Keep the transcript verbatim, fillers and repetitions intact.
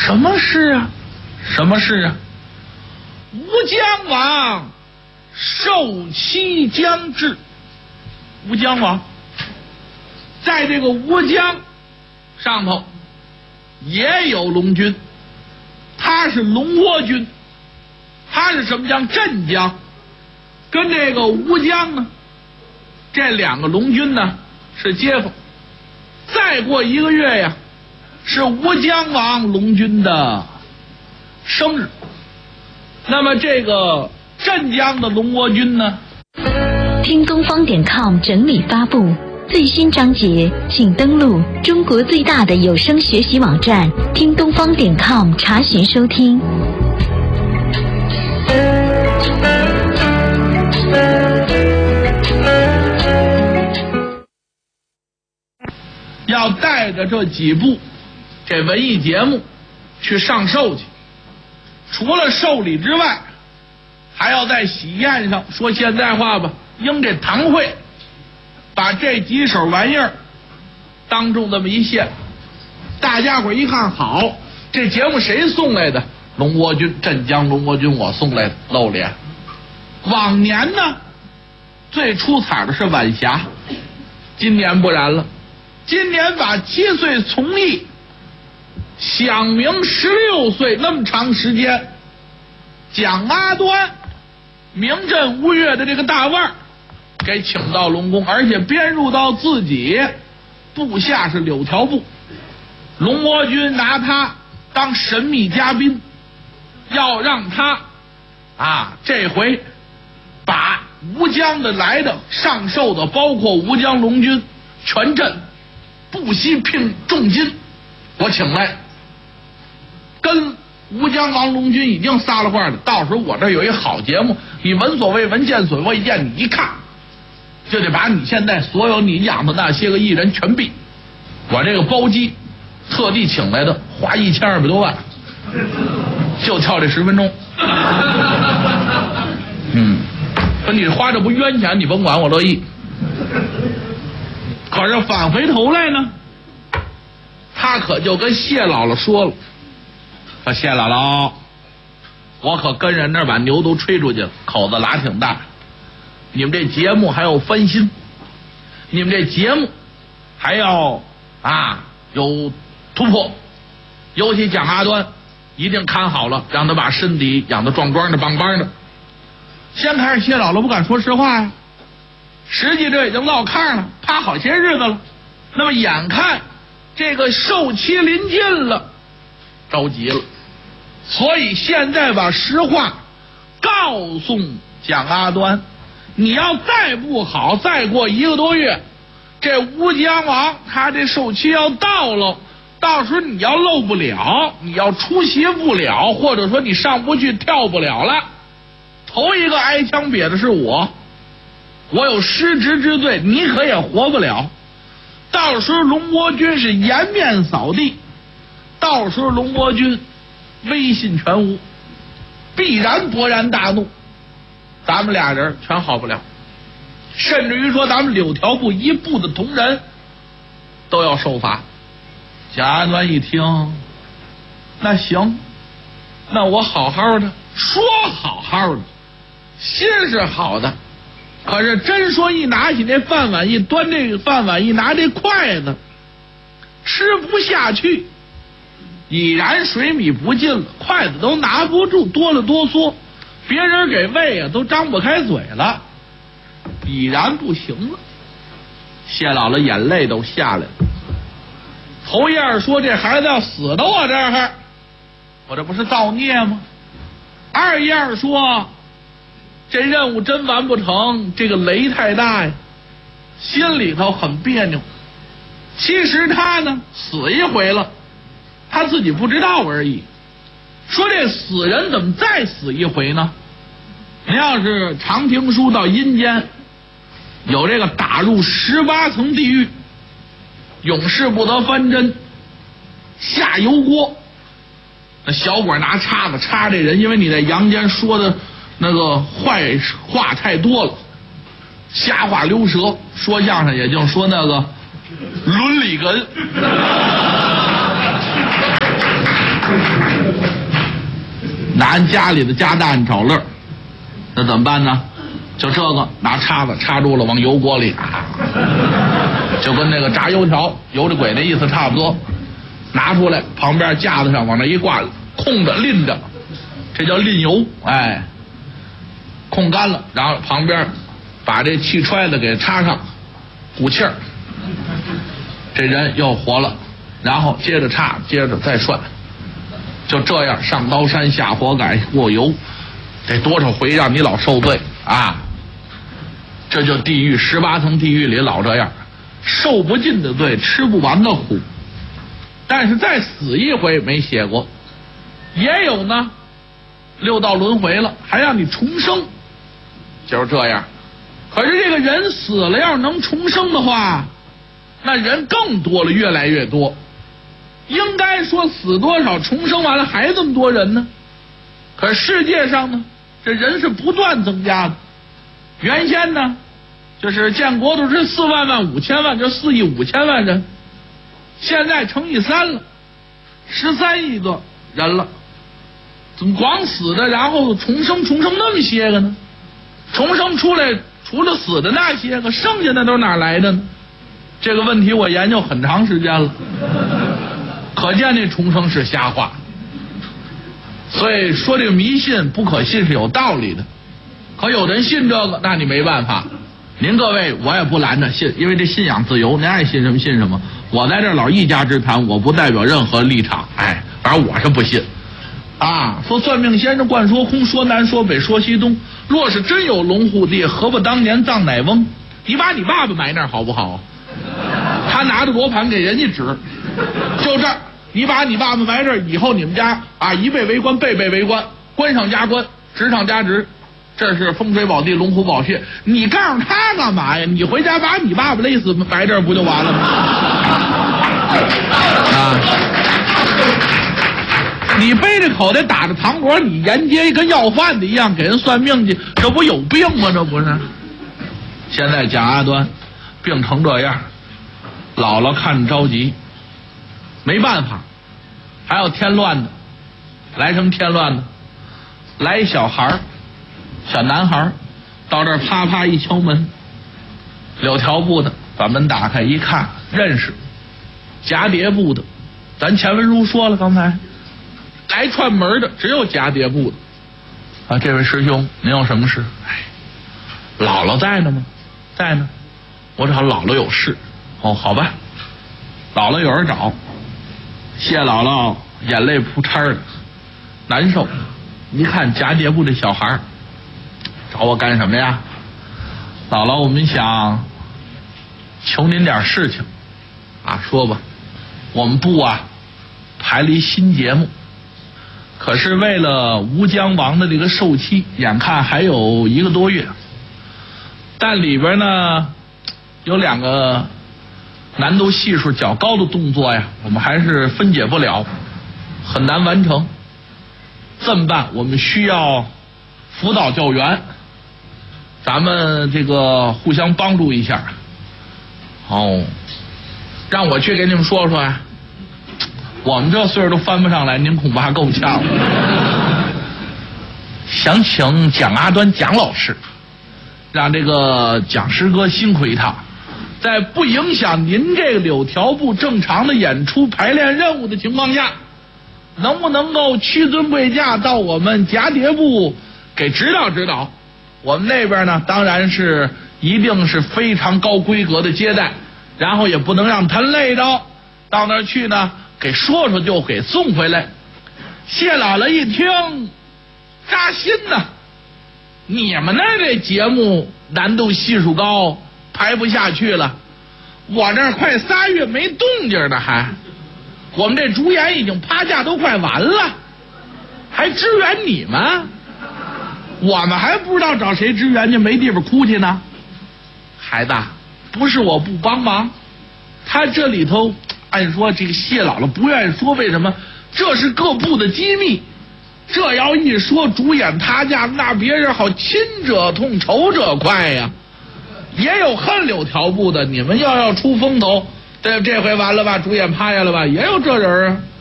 什么事啊？什么事啊？吴江王受期将至。吴江王在这个吴江上头也有龙军，他是龙窝军，他是什么将？镇江，跟这个吴江呢，这两个龙军呢是街坊。再过一个月呀，是吴江王龙军的生日。那么这个镇江的龙窝军呢， 听东方点 com 整理发布最新章节，请登录中国最大的有声学习网站听东方点 com 查询收听。 要带着这几部这文艺节目去上寿去，除了寿礼之外，还要在喜宴上，说现在话吧，应这堂会把这几手玩意儿当众这么一献，大家伙一看，好，这节目谁送来的？龙窝军，镇江龙窝军我送来的，露脸。往年呢，最出彩的是晚霞，今年不然了。今年把七岁从艺享明十六岁那么长时间，蒋阿端名震吴越的这个大腕儿给请到龙宫，而且编入到自己部下是柳条部。龙窝军拿他当神秘嘉宾，要让他啊这回把吴江的来的上寿的，包括吴江龙军全镇不惜聘重金，我请来，跟吴江王龙军已经撒了话了。到时候我这有一好节目，你闻所未闻，见所未见，你一看就得把你现在所有你养的那些个艺人全毙。我这个包机特地请来的，花一千二百多万，就跳这十分钟。嗯，说你花这不冤钱，你甭管，我乐意。可是返回头来呢，他可就跟谢姥姥说了，说谢姥姥，我可跟人那儿把牛都吹出去了，口子拉挺大，你们这节目还要翻新，你们这节目还要啊有突破，尤其蒋阿端一定看好了，让他把身体养得壮壮的棒棒的。先开始谢姥姥不敢说实话呀，实际这已经落炕了，趴好些日子了。那么眼看这个寿期临近了，着急了，所以现在把实话告诉蒋阿端，你要再不好，再过一个多月，这吴江王他这寿期要到了，到时候你要漏不了，你要出席不了，或者说你上不去跳不了了，头一个挨枪瘪的是我，我有失职之罪，你可也活不了。到时候龙窝军是颜面扫地，到时候龙窝军威信全无，必然勃然大怒，咱们俩人全好不了，甚至于说咱们柳条部一部的同仁都要受罚。蒋阿端一听，那行，那我好好的说，好好的，心是好的，可是真说一拿起那饭碗，一端这个饭碗，一拿这筷子，吃不下去，已然水米不进了，筷子都拿不住，哆了哆嗦，别人给喂啊都张不开嘴了，已然不行了。谢姥姥眼泪都下来了，头一样说这孩子要死到我这儿，我这不是造孽吗？二一样说这任务真完不成，这个雷太大呀，心里头很别扭。其实他呢死一回了，他自己不知道而已。说这死人怎么再死一回呢？您要是常听书到阴间，有这个打入十八层地狱，永世不得翻身，下油锅，那小鬼拿叉子插这人，因为你在阳间说的那个坏话太多了，瞎话溜舌，说相声也净说那个伦理哏。 俺家里的家蛋找乐，那怎么办呢？就这个拿叉子插住了，往油锅里，就跟那个炸油条油着鬼的意思差不多，拿出来旁边架子上往那一挂，空着淋着，这叫淋油。哎，控干了，然后旁边把这气揣子给插上，鼓气儿，这人又活了，然后接着插，接着再涮，就这样上刀山下火海过油，得多少回让你老受罪啊！这就地狱十八层地狱里老这样，受不尽的罪，吃不完的苦。但是再死一回没写过，也有呢，六道轮回了还让你重生，就是这样。可是这个人死了要是能重生的话，那人更多了，越来越多。应该说死多少重生完了还这么多人呢？可是世界上呢，这人是不断增加的。原先呢就是建国都是四万万五千万，就四亿五千万人，现在乘以三了，十三亿个人了。怎么光死的然后重生重生那么些个呢？重生出来除了死的那些个，剩下的都哪来的呢？这个问题我研究很长时间了，可见这重生是瞎话。所以说这个迷信不可信是有道理的，可有人信这个，那你没办法。您各位我也不拦着信，因为这信仰自由，您爱信什么信什么。我在这儿老一家之谈，我不代表任何立场。哎，反正我是不信啊。说算命先生灌说空，说南说北说西东，若是真有龙护地，何不当年葬乃翁？你把你爸爸埋那儿好不好？他拿着罗盘给人家指，就这儿，你把你爸爸埋这儿，以后你们家啊一辈为官，辈辈为官，官上加官，职上加职，这是风水宝地，龙虎宝穴。你告诉他干嘛呀？你回家把你爸爸勒死埋这儿不就完了吗？啊！你背着口袋打着糖果，你沿街跟要饭的一样给人算命去，这不有病吗？这不是？现在蒋阿端病成这样，姥姥看着着急，没办法，还要添乱的。来什么添乱的？来一小孩儿，小男孩到这儿啪啪一敲门，柳条部的把门打开一看，认识，蛱蝶部的。咱前文书说了，刚才来串门的只有蛱蝶部的啊。这位师兄，您有什么事？哎，姥姥在呢吗？在呢。我找姥姥有事。哦，好吧。姥姥有人找，谢姥姥眼泪扑叉的，难受。一看蛱蝶部的小孩找我干什么呀？姥姥，我们想求您点事情啊。说吧。我们部啊排了一新节目，可是为了吴江王的这个寿期，眼看还有一个多月，但里边呢有两个难度系数较高的动作呀，我们还是分解不了，很难完成。这么办？我们需要辅导教员，咱们这个互相帮助一下。哦，让我去给你们说说呀。我们这岁数都翻不上来，您恐怕够呛了。想请蒋阿端蒋老师，让这个蒋师哥辛苦一趟，在不影响您这个柳条部正常的演出排练任务的情况下，能不能够屈尊贵驾到我们蛱蝶部给指导指导？我们那边呢，当然是一定是非常高规格的接待，然后也不能让他累着，到那儿去呢给说说就给送回来。谢姥姥一听扎心呐，你们那这节目难度系数高，排不下去了。我这快仨月没动静呢，还我们这主演已经趴假都快完了，还支援你们？我们还不知道找谁支援去，没地方哭去呢。孩子，不是我不帮忙，他这里头按说这个谢姥姥不愿意说，为什么？这是各部的机密，这要一说主演他家，那别人好亲者痛仇者快呀。也有恨柳条部的，你们要要出风头，这这回完了吧，主演趴下了吧，也有这人啊。